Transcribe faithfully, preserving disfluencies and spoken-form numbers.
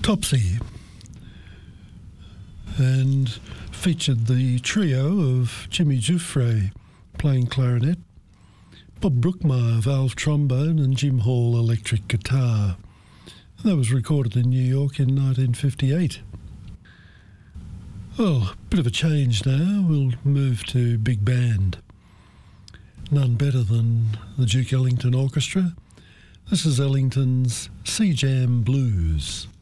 Topsy, and featured the trio of Jimmy Giuffre playing clarinet, Bob Brookmeyer valve trombone and Jim Hall electric guitar. That was recorded in New York in nineteen fifty-eight. Well, a bit of a change now. We'll move to big band. None better than the Duke Ellington Orchestra. This is Ellington's Sea Jam Blues.